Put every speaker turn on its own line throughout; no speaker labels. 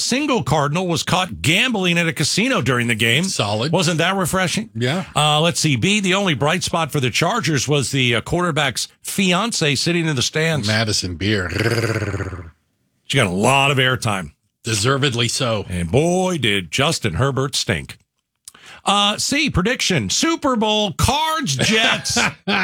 single Cardinal was caught gambling at a casino during the game.
Solid.
Wasn't that refreshing?
Yeah.
Let's see. B, the only bright spot for the Chargers was the quarterback's fiance sitting in the stands.
Madison Beer.
She got a lot of airtime.
Deservedly so.
And boy, did Justin Herbert stink. C, prediction. Super Bowl, Cards, Jets.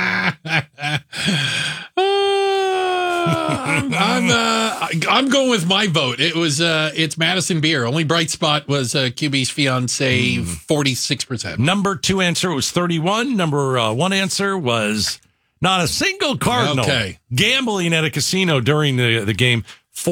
I'm going with my vote. It's Madison Beer. Only bright spot was QB's fiance, 46%.
Number 2 answer was 31. Number 1 answer was not a single Cardinal.
Okay.
Gambling at a casino during the game,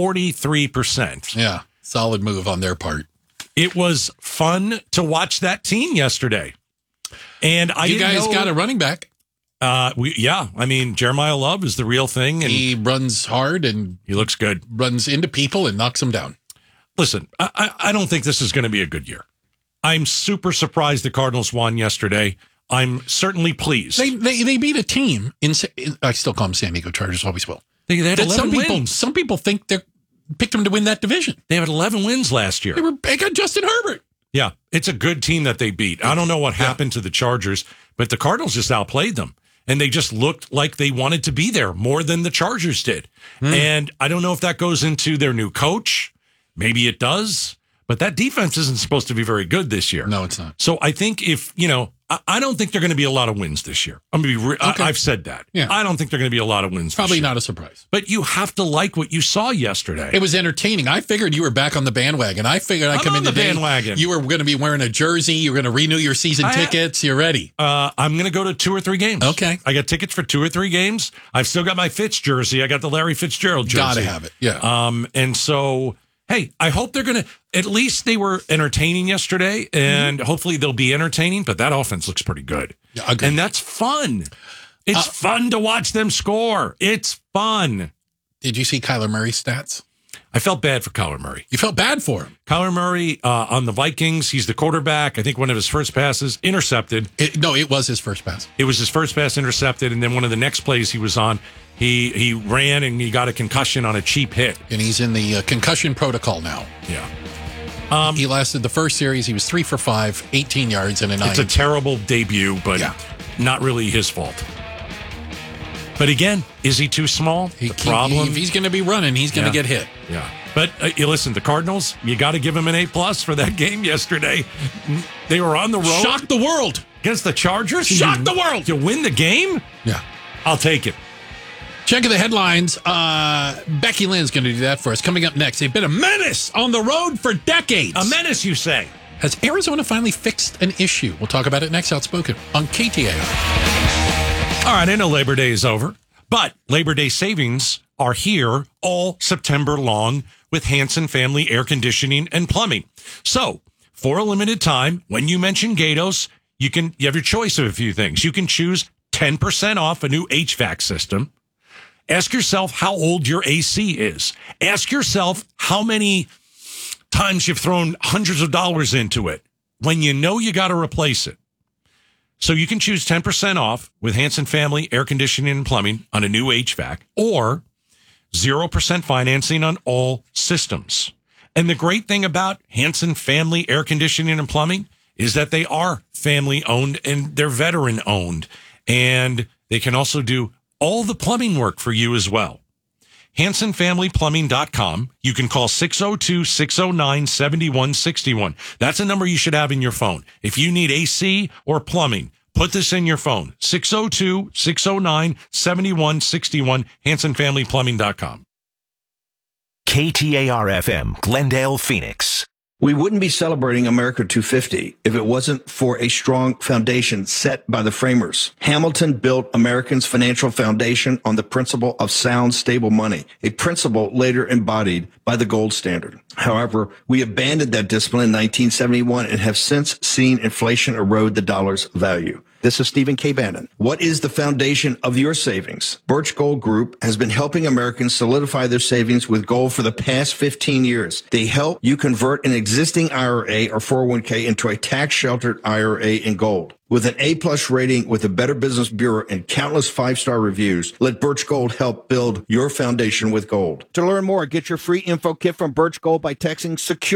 43%.
Yeah, solid move on their part.
It was fun to watch that team yesterday. And
you guys got a running back.
I mean, Jeremiah Love is the real thing. And
he runs hard and
he looks good.
Runs into people and knocks them down.
Listen, I don't think this is going to be a good year. I'm super surprised the Cardinals won yesterday. I'm certainly pleased.
They beat a team I still call them San Diego Chargers, always will.
They had 11 wins.
Some people think they picked them to win that division.
They had 11 wins last year.
They got Justin Herbert.
Yeah, it's a good team that they beat. I don't know what happened to the Chargers, but the Cardinals just outplayed them. And they just looked like they wanted to be there more than the Chargers did. And I don't know if that goes into their new coach. Maybe it does. But that defense isn't supposed to be very good this year.
No, it's not.
So I think I don't think there are going to be a lot of wins this year. I've said that.
Yeah.
I don't think there are going to be a lot of wins
Probably
this year.
not a surprise.
But you have to like what you saw yesterday.
It was entertaining. I figured you were back on the bandwagon. I figured I'd come in today.
Bandwagon.
You were going to be wearing a jersey. You were going to renew your season tickets. You're ready.
I'm going to go to 2 or 3 games.
Okay.
I got tickets for 2 or 3 games. I've still got my Fitz jersey. I got the Larry Fitzgerald jersey.
Gotta have it. Yeah.
And so, hey, I hope they're going to, at least they were entertaining yesterday, and hopefully they'll be entertaining, but that offense looks pretty good.
Yeah, agreed.
And that's fun. It's fun to watch them score. It's fun.
Did you see Kyler Murray's stats?
I felt bad for Kyler Murray.
You felt bad for him.
Kyler Murray on the Vikings, he's the quarterback. I think one of his first passes intercepted.
It was his first pass.
It was his first pass intercepted, and then one of the next plays he was on, he ran and he got a concussion on a cheap hit.
And he's in the concussion protocol now.
Yeah.
He lasted the first series. He was 3 for 5, 18 yards and a 9.
It's a terrible debut, but not really his fault. But again, is he too small? The problem?
If he's going to be running, he's going to get hit.
Yeah. But you listen, the Cardinals, you got to give them an A+ for that game yesterday. They were on the road.
Shocked the world.
Against the Chargers?
Shocked the world.
You win the game?
Yeah.
I'll take it.
Checking the headlines. Becky Lynn's going to do that for us. Coming up next, they've been a menace on the road for decades.
A menace, you say?
Has Arizona finally fixed an issue? We'll talk about it next. Outspoken on KTAR.
All right, I know Labor Day is over, but Labor Day savings are here all September long with Hanson Family Air Conditioning and Plumbing. So, for a limited time, when you mention Gatos, you have your choice of a few things. You can choose 10% off a new HVAC system. Ask yourself how old your AC is. Ask yourself how many times you've thrown hundreds of dollars into it when you know you got to replace it. So you can choose 10% off with Hanson Family Air Conditioning and Plumbing on a new HVAC, or 0% financing on all systems. And the great thing about Hanson Family Air Conditioning and Plumbing is that they are family owned and they're veteran owned. And they can also do all the plumbing work for you as well. HansonFamilyPlumbing.com. You can call 602-609-7161. That's a number you should have in your phone. If you need AC or plumbing, put this in your phone. 602-609-7161. HansonFamilyPlumbing.com.
KTAR-FM, Glendale, Phoenix.
We wouldn't be celebrating America 250 if it wasn't for a strong foundation set by the framers. Hamilton built Americans' financial foundation on the principle of sound, stable money, a principle later embodied by the gold standard. However, we abandoned that discipline in 1971 and have since seen inflation erode the dollar's value. This is Stephen K. Bannon. What is the foundation of your savings? Birch Gold Group has been helping Americans solidify their savings with gold for the past 15 years. They help you convert an existing IRA or 401k into a tax-sheltered IRA in gold. With an A+ rating with the Better Business Bureau and countless 5-star reviews, let Birch Gold help build your foundation with gold. To learn more, get your free info kit from Birch Gold by texting SECURE